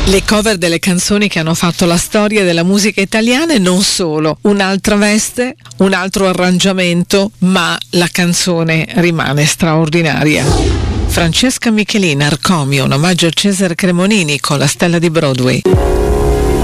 Le cover delle canzoni che hanno fatto la storia della musica italiana e non solo. Un'altra veste, un altro arrangiamento, ma la canzone rimane straordinaria. Francesca Michelin, Arcomio, un omaggio a Cesare Cremonini con La Stella di Broadway.